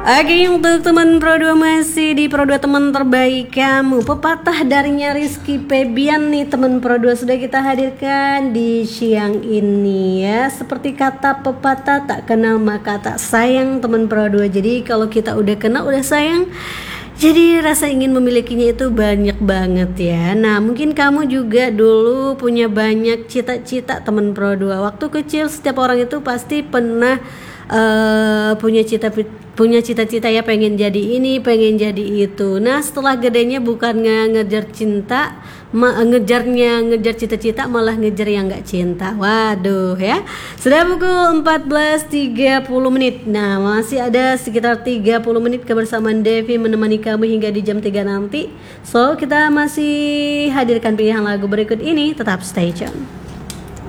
Oke, untuk teman Pro 2 masih di Pro 2 teman terbaik kamu. Pepatah darinya Rizky Febian nih teman Pro 2 sudah kita hadirkan di siang ini ya. Seperti kata pepatah, tak kenal maka tak sayang teman Pro 2. Jadi kalau kita udah kenal udah sayang, jadi rasa ingin memilikinya itu banyak banget ya. Nah mungkin kamu juga dulu punya banyak cita-cita teman Pro 2. Waktu kecil setiap orang itu pasti pernah punya cita-cita ya, pengen jadi ini, pengen jadi itu. Nah setelah gedenya bukan ngejar cinta, ngejar cita-cita, malah ngejar yang gak cinta. Waduh ya. Sudah pukul 14.30 menit. Nah masih ada sekitar 30 menit kebersamaan Devi menemani kamu hingga di jam 3 nanti. So kita masih hadirkan pilihan lagu berikut ini. Tetap stay tune.